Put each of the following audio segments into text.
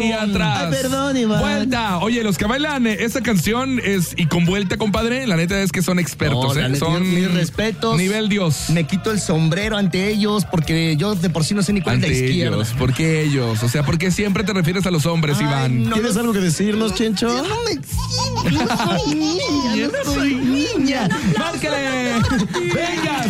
Y atrás. Ay, perdón, Iván. Vuelta. Oye, los que bailan esa canción y con vuelta, compadre, la neta es que son expertos, la neta, son mis respetos. nivel Dios. Me quito el sombrero ante ellos porque yo de por sí no sé ni cuál es la Ante izquierda. ellos. ¿Por qué ellos? O sea, ¿por qué siempre te refieres a los hombres, Ay, Iván? no, ¿Tienes algo que decirnos, Chencho? Yo no soy niña, no soy niña. ¡Márcale! Venga,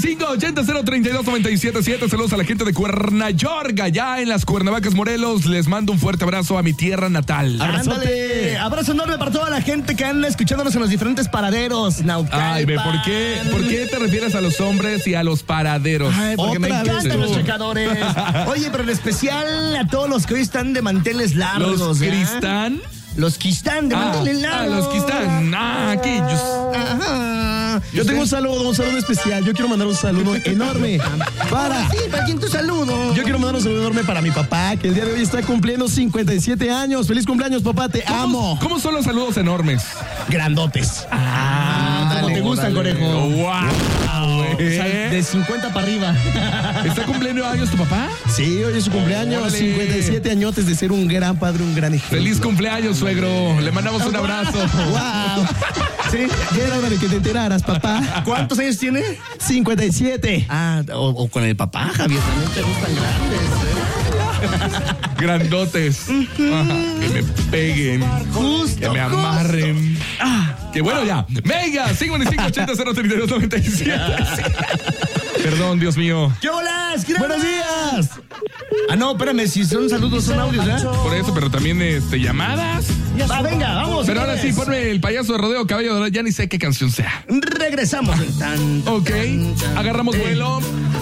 5580-032-977. Saludos a la gente de Cuernayorga, ya en las Cuernavacas, Morelos. Les mando un fuerte abrazo a mi tierra natal. Ándale, abrazo enorme para toda la gente que anda escuchándonos en los diferentes paraderos. Naucalpan. Ay, ve, ¿por qué te refieres a los hombres y a los paraderos? Ay, porque me Otra vez encantan tú. los checadores. Oye, pero en especial a todos los que hoy están de manteles largos. ¿Los ¿eh? cristán? Los que están de manteles largos. los que están. Aquellos. Ajá. Yo tengo un saludo especial. Yo quiero mandar un saludo enorme para... Sí, ¿para quién tu saludo? Yo quiero mandar un saludo enorme para mi papá, que el día de hoy está cumpliendo 57 años. ¡Feliz cumpleaños, papá! ¡Te amo! ¿Cómo son los saludos enormes? Grandotes. ¿Cómo te gustan, conejo? ¡Wow! O sea, de 50 para arriba. ¿Está cumpliendo años tu papá? Sí, hoy es su cumpleaños. Órale. 57 añotes de ser un gran padre, un gran ejemplo. Feliz cumpleaños, suegro. Le mandamos un abrazo. ¡Wow! Sí, ya era hora de que te enteraras, papá. ¿Cuántos años tiene? 57. Ah, o con el papá, Javier, también te gustan grandes. Grandotes. Ajá, que me peguen. Justo. Que me amarren. Que bueno ya. Venga, 5580-032-977. Perdón, Dios mío. ¿Qué holas? ¡Buenos días! Ah, no, espérame, si son saludos, son audios, ¿eh? Por eso, pero también llamadas. Va, venga, vamos. Pero ahora sí, señores. ponme el payaso de rodeo, caballo dorado. Ya ni sé qué canción sea. Regresamos. Ok, agarramos vuelo,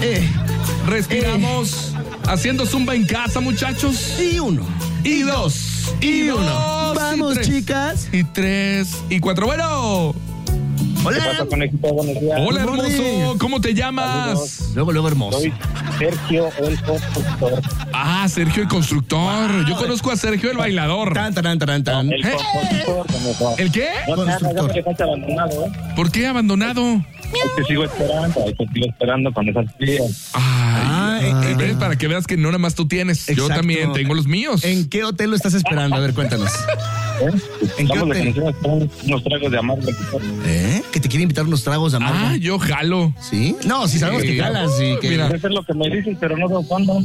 respiramos, haciendo zumba en casa, muchachos. Y uno. Y dos. Y uno. Vamos, y tres, chicas. Y 3 y 4. Bueno. Hola. ¿Qué pasa, conejito? Buenos días. Hola, Good morning. hermoso. ¿Cómo te llamas? Saludos. Luego, hermoso. Soy Sergio, el constructor. Ah, Sergio el constructor. Yo conozco a Sergio el bailador. Tan. El compositor, conejo. ¿El qué? No te hagas, ya me dejaste abandonado, ¿eh? ¿Por qué abandonado? Ahí te sigo esperando con esas tías. ¿Ves? Para que veas que no nada más tú tienes. Yo Exacto. también tengo los míos. ¿En qué hotel lo estás esperando? A ver, cuéntanos. ¿En qué Vamos de hotel? conocer unos tragos de amargo. ¿Que te quiere invitar unos tragos a amargo? Yo jalo. ¿Sí? No, si sabemos que calas y que... Mira. Eso es lo que me dices, pero no sé cuándo.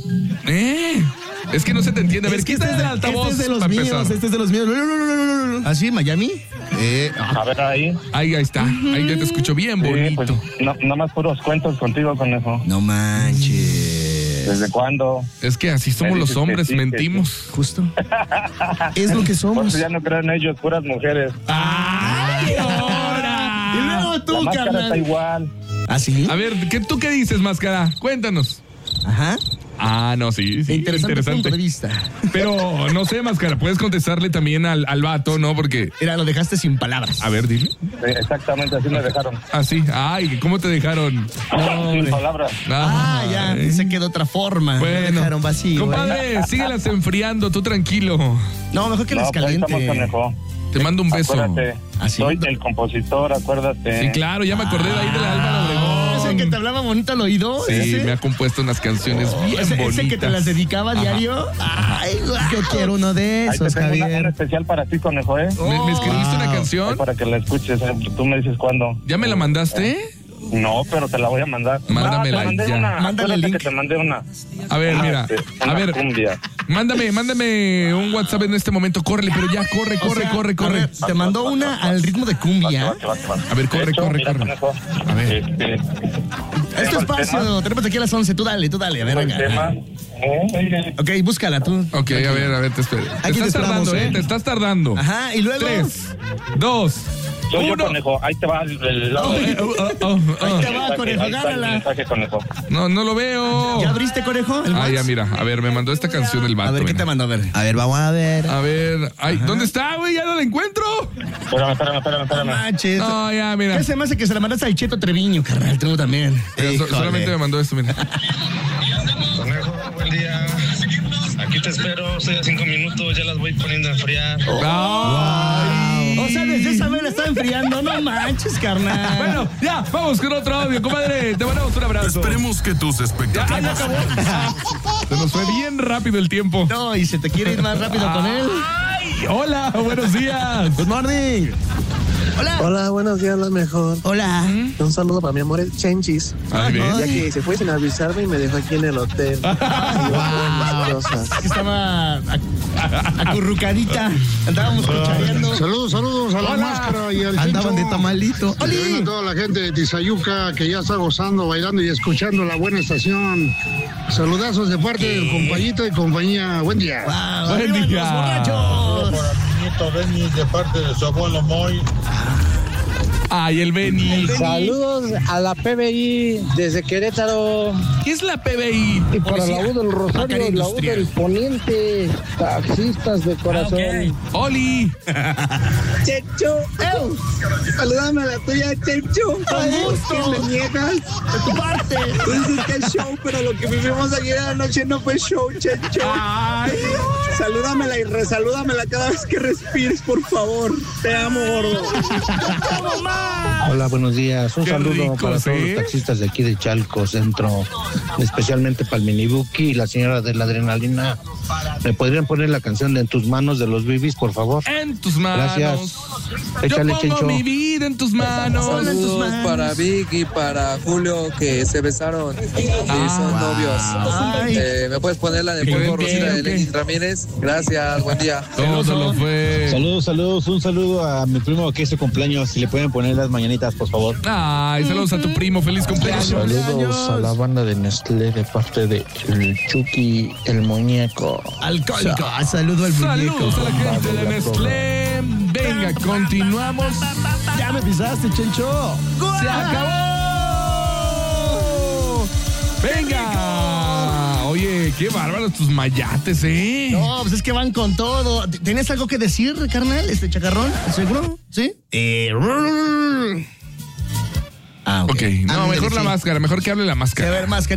Es que no se te entiende. A ver, Es que quita el altavoz. este es de los para míos, empezar. este es de los míos. ¿Ah, sí? ¿Miami? A ver ahí. Ahí está. Ahí ya te escucho bien bonito. Sí, pues, nada más puros cuentos contigo, conejo. No manches. ¿Desde cuándo? Es que así somos Me los dices que hombres, sí, que mentimos. Justo. Es lo que Por somos. eso ya no creo en ellos, puras mujeres. ¡Ay, ahora! Y luego tú, La máscara está carnal. igual. ¿Ah, sí? A ver, ¿tú qué dices, Máscara? Cuéntanos. Ajá. No, sí, Interesante punto de vista. Pero no sé, Máscara, puedes contestarle también al vato, ¿no? Porque, Mira, lo dejaste sin palabras. a ver, dime. Exactamente, así me dejaron. Sí. Ay, ¿cómo te dejaron? Sin palabras. Ya, Ay. se quedó de otra forma. Bueno, dejaron vacío, compadre, síguelas enfriando, tú tranquilo. No, mejor que las pues ahí estamos, caliente. conejo. Te mando un beso. Acuérdate, ¿Ah, sí? soy el compositor, acuérdate. Sí, claro, ya me acordé de ahí de la Álvaro Obregón. ¿Es el que te hablaba bonito al oído? Sí, ¿Ese? me ha compuesto unas canciones bien bonitas. ¿Ese que te las dedicaba a diario? Ay, guau. Yo quiero uno de Ahí te esos, tengo una Javier. especial para ti, conejo, ¿eh? ¿Me escribiste una Ahí canción? para que la escuches, tú me dices cuándo. ¿Ya me la mandaste? No, pero te la voy a mandar. Mándamela te mandé ya. una. Mándale Acuérdate el link. que te mandé una. A ver, mira. Una A ver, cumbia. mándame un WhatsApp en este momento. Córrele, pero ya, corre. A ver, te mandó una al ritmo de cumbia. A ver, corre, De hecho, corre, mira, corre. conejo, A ver. Es tu espacio. Tenemos aquí a las 11. Tú dale. A ver, El tema. venga. Ok, búscala tú. Ok, a ver, te espero. Te Aquí te estás tardando, esperamos, ¿eh? Te estás tardando. Ajá, y luego. 3, 2, Soy yo, 1. conejo. Ahí te va el Ahí te va, conejo, Ahí está el gánala. mensaje, conejo. No lo veo. ¿Ya abriste, conejo? ¿El Ah, ya, WhatsApp? mira. A ver, me mandó esta canción el vato. A ver, ¿qué mira. te mandó? A ver. A ver, vamos a ver. A ver, ¿dónde está, güey? Ya no la encuentro. Espérame. Manches. No, ya, mira. ¿Qué se me hace que se la mandaste al Cheto Treviño, carnal? Tú también. Pero Híjole. solamente me mandó esto, mira. Conejo, buen día. Aquí te espero, estoy a 5 minutos, ya las voy poniendo a enfriar. Ay, Y... O sea, desde esa vez la estaba enfriando. No manches, carnal. Bueno, ya, vamos con otro audio, compadre. Te mandamos un abrazo. Esperemos que tus Ya expectativas... acabó. Se nos fue bien rápido el tiempo. No, y se te quiere ir más rápido con él. Ay, hola, buenos días. Good morning. Hola. Hola, buenos días, la mejor. Hola. Un saludo para mi amor, el Chenchis. Ay, bien. Ya que se fue sin avisarme y me dejó aquí en el hotel. Que estaba acurrucadita. Andábamos cuchareando. Saludos a la Hola. máscara y al Andaban de Chencho. tamalito. Y también a toda la gente de Tizayuca que ya está gozando, bailando y escuchando la buena estación. Saludazos de parte del compañito y compañía. Buen día. Wow, Buen arriba día. los borrachos. Para mi nieto Benny de parte de su abuelo Moy. Ay, el Beni. Saludos a la PBI desde Querétaro ¿Qué es la PBI? y para la U del Vaca Rosario, la U industrial. del Poniente, taxistas de corazón. Oli. Checho, salúdame a la tuya, Checho. Con gusto. ¿Me niegas? De tu parte. Tú dices que es show, pero lo que vivimos ayer anoche no fue show, Checho. Ay. Salúdamela y resalúdamela cada vez que respires, por favor. Te amo, gordo. Hola, buenos días. Un Qué saludo ricos, para todos ¿eh? los taxistas de aquí de Chalco Centro, especialmente para el Minibuki y la señora de la adrenalina. ¿Me podrían poner la canción de En tus manos de los Bibis, por favor? En tus manos. Gracias. Yo Échale, pongo Chencho. mi vida en tus manos. Saludos Para Vic y para Julio que se besaron y son novios. Ay. ¿Me puedes poner la de Polvo Rosita de Lenin Ramírez? Gracias, buen día. Todo se lo fue. Saludos. Un saludo a mi primo que es su cumpleaños. Si le pueden poner las mañanitas, por favor. Ay, saludos a tu primo. Feliz cumpleaños. Saludos a la banda de Nestlé de parte de el Chucky, el muñeco. Alcohólico. Saludo al muñeco. Saludos a la gente de Nestlé. Venga, continuamos. Ya me pisaste, Chencho. ¡Se acabó! ¡Venga! Oye, qué bárbaros tus mayates, ¿eh? No, pues es que van con todo. ¿Tienes algo que decir, carnal? Chacarrón, ¿seguro? ¿Sí? Ah, Ok, no, Ándale, mejor la sí. máscara, mejor que hable la A máscara. ver, máscara.